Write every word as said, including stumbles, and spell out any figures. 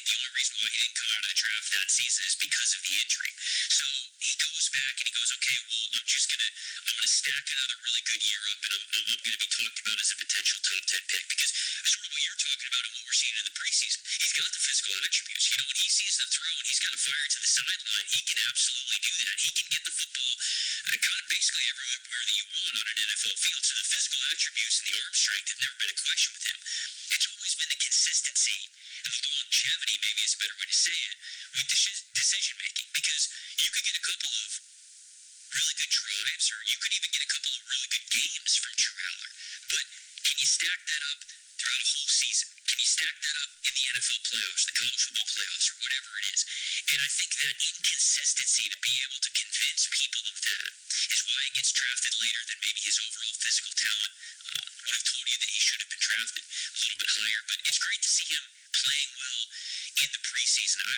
the only reason why he didn't come out of the draft that season is because of the injury. So he goes back and he goes, okay, well, I'm just gonna, I'm gonna stack another really good year up, and I'm, I'm, I'm gonna be talked about as a potential top ten pick because that's sort of what you're talking about and what we're seeing in the preseason. He's got the physical attributes. You know, when he sees the throw and he's got to fire to the sideline, he can absolutely do that. He can get the football uh, kind of basically everywhere that you want on an N F L field. So the physical attributes and the arm strength have never been a question with him. It's always been the consistency and the longevity, maybe is a better way to say it, with decision making. Because you could get a couple of really good drives, or you could even get a couple of really good games from Drew Aller. But can you stack that up throughout a whole season? Can you stack that up in the N F L playoffs, the college football playoffs, or whatever it is? And I think that inconsistency to be able to convince people of that is why he gets drafted later than maybe his overall physical talent uh, would have told you that he should have been drafted a little bit higher. But it's great to see him playing well in the preseason. I,